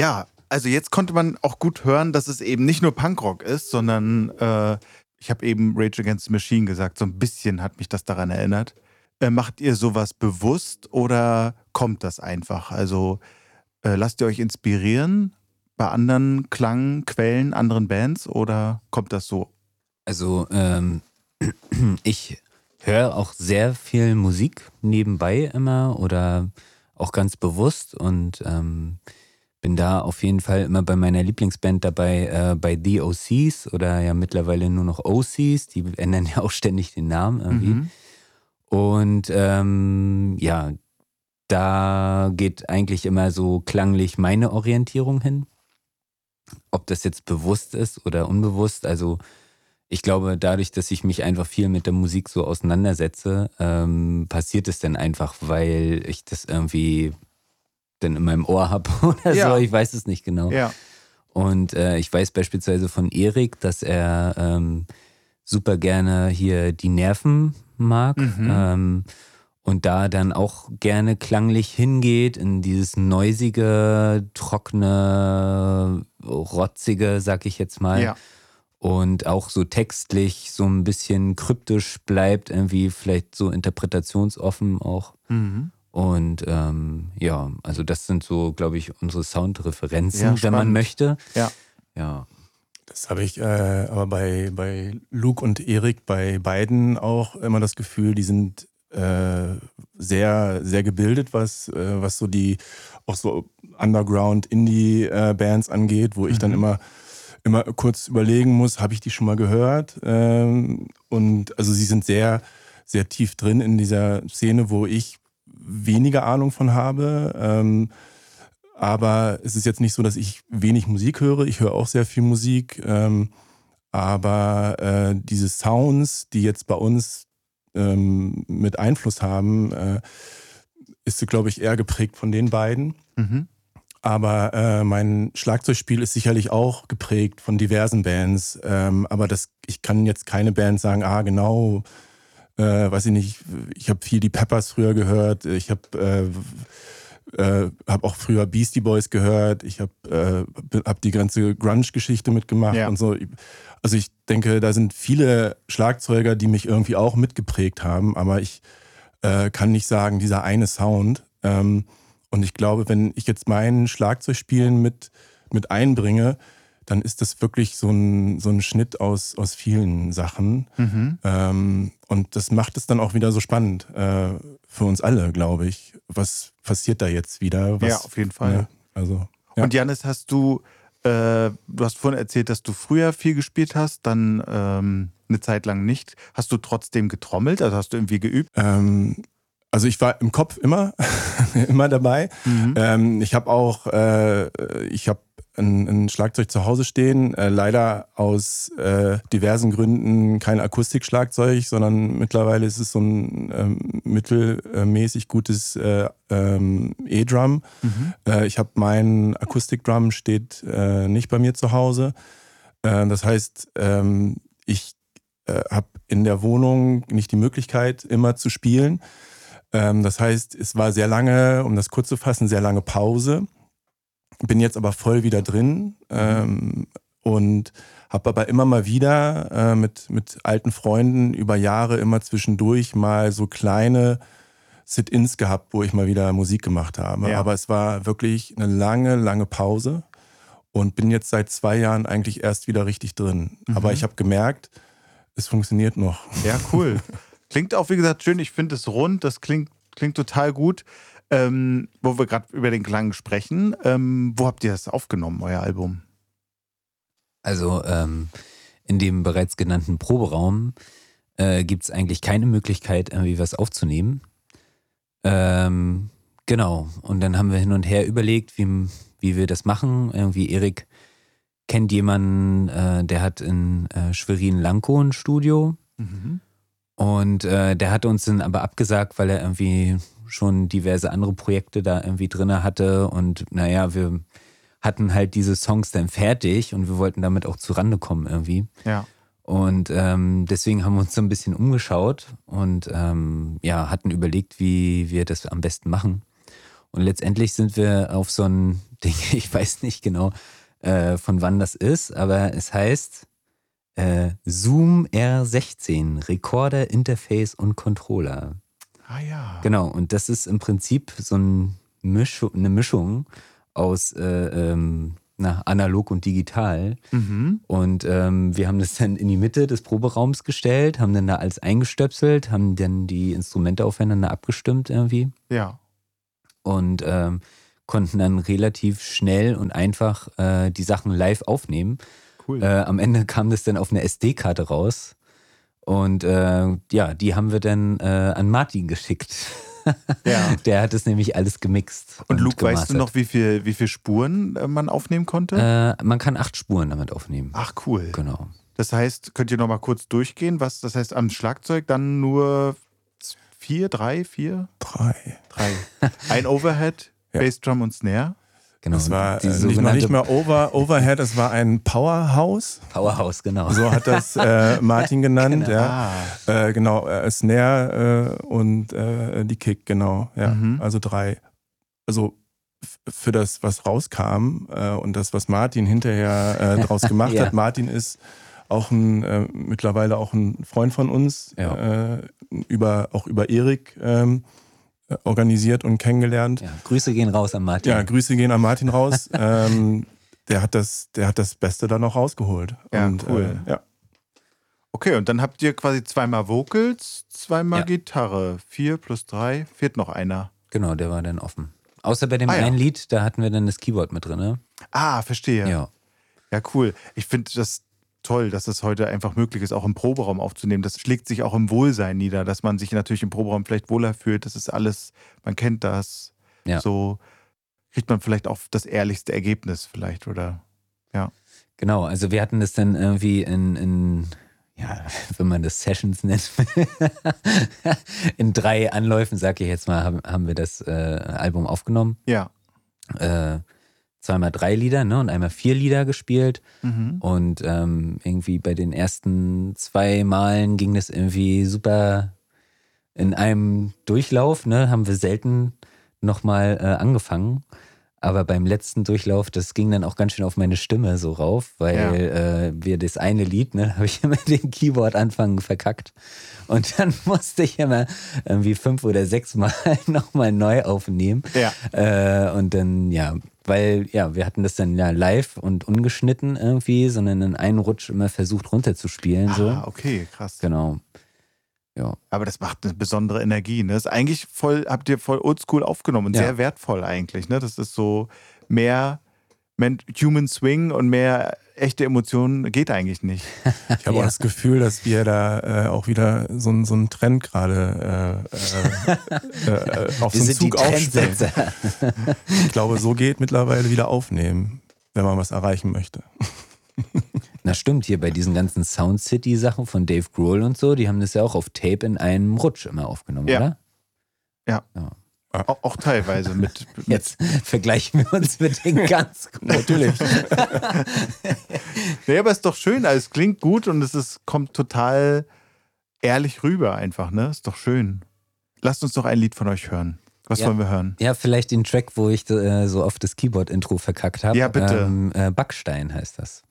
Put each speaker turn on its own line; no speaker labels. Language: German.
Ja, also jetzt konnte man auch gut hören, dass es eben nicht nur Punkrock ist, sondern ich habe eben Rage Against the Machine gesagt, so ein bisschen hat mich das daran erinnert. Macht ihr sowas bewusst oder kommt das einfach? Also lasst ihr euch inspirieren bei anderen Klangquellen, anderen Bands oder kommt das so?
Also ich höre auch sehr viel Musik nebenbei immer oder auch ganz bewusst und bin da auf jeden Fall immer bei meiner Lieblingsband dabei, bei The OCs oder ja mittlerweile nur noch OCs, die ändern ja auch ständig den Namen irgendwie.
Mhm.
Und ja, da geht eigentlich immer so klanglich meine Orientierung hin. Ob das jetzt bewusst ist oder unbewusst, also ich glaube, dadurch, dass ich mich einfach viel mit der Musik so auseinandersetze, passiert es dann einfach, weil ich das irgendwie dann in meinem Ohr habe oder
Ja.
so, ich weiß es nicht genau.
Ja.
Und ich weiß beispielsweise von Erik, dass er super gerne hier die Nerven mag und da dann auch gerne klanglich hingeht in dieses noisige, trockene, rotzige, sag ich jetzt mal.
Ja.
Und auch so textlich so ein bisschen kryptisch bleibt, irgendwie vielleicht so interpretationsoffen auch.
Mhm.
Und ja, also das sind so, glaube ich, unsere Soundreferenzen,
Ja,
wenn man
spannend.
möchte.
Ja.
Ja.
Das habe ich aber bei Luke und Erik, bei beiden auch immer das Gefühl, die sind sehr, sehr gebildet, was so die auch so Underground-Indie-Bands angeht, wo ich dann immer kurz überlegen muss, habe ich die schon mal gehört? Und also sie sind sehr, sehr tief drin in dieser Szene, wo ich weniger Ahnung von habe. Aber es ist jetzt nicht so, dass ich wenig Musik höre. Ich höre auch sehr viel Musik. Aber diese Sounds, die jetzt bei uns mit Einfluss haben, ist, glaube ich, eher geprägt von den beiden.
Mhm.
Aber mein Schlagzeugspiel ist sicherlich auch geprägt von diversen Bands. Aber ich kann jetzt keine Band sagen, genau, weiß ich nicht, ich habe viel die Peppers früher gehört, ich habe auch früher Beastie Boys gehört, ich hab die ganze Grunge-Geschichte mitgemacht und so. Also ich denke, da sind viele Schlagzeuger, die mich irgendwie auch mitgeprägt haben, aber ich kann nicht sagen, dieser eine Sound. Und ich glaube, wenn ich jetzt mein Schlagzeugspielen mit einbringe, dann ist das wirklich so ein Schnitt aus vielen Sachen. Und das macht es dann auch wieder so spannend für uns alle, glaube ich. Was passiert da jetzt wieder?
Ja, auf jeden Fall.
Ne? Also, ja.
Und Jannis, du hast vorhin erzählt, dass du früher viel gespielt hast, dann eine Zeit lang nicht. Hast du trotzdem getrommelt? Also hast du irgendwie geübt?
Also ich war im Kopf immer, immer dabei. Ich habe auch, ein Schlagzeug zu Hause stehen. Leider aus diversen Gründen kein Akustikschlagzeug, sondern mittlerweile ist es so ein mittelmäßig gutes E-Drum. Ich habe mein Akustikdrum steht nicht bei mir zu Hause. Das heißt, ich habe in der Wohnung nicht die Möglichkeit, immer zu spielen. Das heißt, es war sehr lange, um das kurz zu fassen, sehr lange Pause. Bin jetzt aber voll wieder drin und habe aber immer mal wieder mit alten Freunden über Jahre immer zwischendurch mal so kleine Sit-ins gehabt, wo ich mal wieder Musik gemacht habe.
Ja.
Aber es war wirklich eine lange, lange Pause und bin jetzt seit 2 Jahren eigentlich erst wieder richtig drin. Aber ich habe gemerkt, es funktioniert noch.
Ja, cool. Klingt auch, wie gesagt, schön. Ich finde es rund. Das klingt total gut. Wo wir gerade über den Klang sprechen. Wo habt ihr das aufgenommen, euer Album?
Also in dem bereits genannten Proberaum gibt es eigentlich keine Möglichkeit, irgendwie was aufzunehmen. Genau. Und dann haben wir hin und her überlegt, wie wir das machen. Irgendwie Erik kennt jemanden, der hat in Schwerin-Lankow ein Studio. Und der hat uns dann aber abgesagt, weil er irgendwie schon diverse andere Projekte da irgendwie drin hatte. Und naja, wir hatten halt diese Songs dann fertig und wir wollten damit auch zurande kommen irgendwie.
Ja.
Und deswegen haben wir uns so ein bisschen umgeschaut und hatten überlegt, wie wir das am besten machen. Und letztendlich sind wir auf so einen Ding, ich weiß nicht genau, von wann das ist, aber es heißt Zoom R16, Recorder, Interface und Controller.
Ah ja.
Genau, und das ist im Prinzip so eine Mischung aus analog und digital. Und wir haben das dann in die Mitte des Proberaums gestellt, haben dann da alles eingestöpselt, haben dann die Instrumente aufeinander abgestimmt irgendwie.
Ja.
Und konnten dann relativ schnell und einfach die Sachen live aufnehmen.
Cool.
Am Ende kam das dann auf eine SD-Karte raus. Und die haben wir dann an Martin geschickt.
Ja.
Der hat es nämlich alles gemixt.
Und Luke,
gemastert.
weißt du noch, wie viel Spuren man aufnehmen konnte?
Man kann 8 Spuren damit aufnehmen.
Ach, cool.
Genau.
Das heißt, könnt ihr noch mal kurz durchgehen? Das heißt, am Schlagzeug dann nur 4, 3, 4?
3.
Ein Overhead,
Ja.
Bassdrum und Snare.
Genau.
Das war
die
nicht mehr Overhead, es war ein Powerhouse.
Powerhouse, genau.
So hat das Martin genannt.
Genau.
Ja. Genau, Snare und die Kick, genau. Ja. Also 3. Also für das, was rauskam und das, was Martin hinterher draus gemacht
Ja.
hat. Martin ist auch mittlerweile auch ein Freund von uns, auch über Erik organisiert und kennengelernt.
Ja, Grüße gehen raus an Martin.
Ja, Grüße gehen an Martin raus. Der hat das Beste dann noch rausgeholt.
Ja,
und,
cool.
Ja.
Okay, und dann habt ihr quasi 2-mal Vocals, 2-mal
Ja.
Gitarre. 4 plus 3, fehlt noch einer.
Genau, der war dann offen. Außer bei dem
Ah, ja.
einen Lied, da hatten wir dann das Keyboard mit drin, ne?
Ah, verstehe.
Ja.
Ja, cool. Ich finde das toll, dass es heute einfach möglich ist, auch im Proberaum aufzunehmen. Das schlägt sich auch im Wohlsein nieder, dass man sich natürlich im Proberaum vielleicht wohler fühlt. Das ist alles, man kennt das.
Ja.
So kriegt man vielleicht auch das ehrlichste Ergebnis vielleicht, oder? Ja.
Genau, also wir hatten das dann irgendwie in wenn man das Sessions nennt, in 3 Anläufen, sag ich jetzt mal, haben wir das Album aufgenommen.
Ja.
2-mal 3 Lieder, ne, und einmal 4 Lieder gespielt.
Mhm.
Und irgendwie bei den ersten 2 Malen ging das irgendwie super in einem Durchlauf, ne, haben wir selten nochmal angefangen. Aber beim letzten Durchlauf, das ging dann auch ganz schön auf meine Stimme so rauf, weil wir das eine Lied, ne, habe ich immer den Keyboard-Anfang verkackt. Und dann musste ich immer irgendwie 5 oder 6 Mal nochmal neu aufnehmen.
Ja.
Und dann, weil wir hatten das dann live und ungeschnitten irgendwie, sondern in einem Rutsch immer versucht runterzuspielen. So.
Ah, okay, krass.
Genau. Ja.
Aber das macht eine besondere Energie. Ne? Das ist eigentlich habt ihr voll oldschool aufgenommen und sehr wertvoll eigentlich. Ne? Das ist so mehr Human Swing und mehr echte Emotionen geht eigentlich nicht.
Ich habe auch das Gefühl, dass wir da auch wieder so einen Trend gerade auf so einen Zug aufstellen. Ich glaube, so geht mittlerweile wieder aufnehmen, wenn man was erreichen möchte.
Na stimmt, hier bei diesen ganzen Sound City Sachen von Dave Grohl und so, die haben das ja auch auf Tape in einem Rutsch immer aufgenommen, oder?
Ja. Auch teilweise mit
Jetzt vergleichen wir uns mit den ganz gut.
Natürlich.
Nee, aber ist doch schön, also es klingt gut und kommt total ehrlich rüber einfach, ne? Ist doch schön. Lasst uns doch ein Lied von euch hören. Was wollen wir hören?
Ja, vielleicht den Track, wo ich so oft das Keyboard-Intro verkackt habe.
Ja, bitte.
Backstein heißt das.